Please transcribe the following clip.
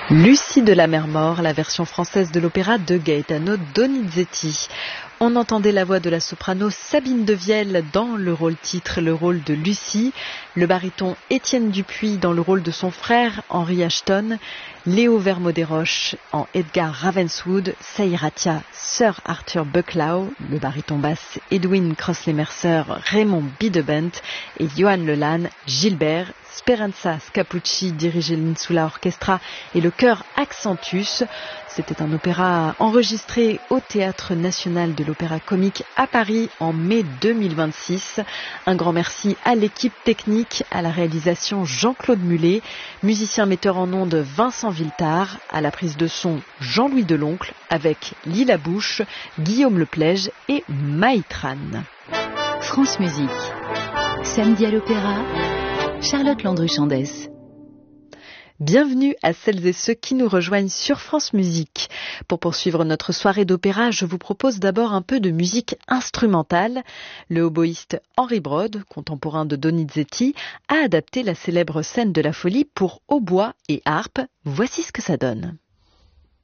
Lucie de la Mer Morte, la version française de l'opéra de Gaetano Donizetti. On entendait la voix de la soprano Sabine Devielle dans le rôle titre, le rôle de Lucie, le baryton Étienne Dupuis dans le rôle de son frère Henry Ashton, Léo Vermaux-Desroches en Edgar Ravenswood, Seiratia, Sir Arthur Bucklow, le baryton basse Edwin Crossley-Mercer, Raymond Bidebent et Johan Lelanne, Gilbert, Speranza Scapucci dirigeait l'Insula Orchestra et le chœur Accentus. C'était un opéra enregistré au Théâtre National de l'Opéra Comique à Paris en mai 2026. Un grand merci à l'équipe technique, à la réalisation Jean-Claude Mullet, musicien metteur en ondes Vincent Villetard, à la prise de son Jean-Louis Deloncle avec Lila Bouche, Guillaume Leplège et Maïtran. France Musique. Samedi à l'Opéra, Charlotte Landru-Chandès. Bienvenue à celles et ceux qui nous rejoignent sur France Musique. Pour poursuivre notre soirée d'opéra, je vous propose d'abord un peu de musique instrumentale. Le oboïste Henry Brod, contemporain de Donizetti, a adapté la célèbre scène de la folie pour hautbois et harpe. Voici ce que ça donne.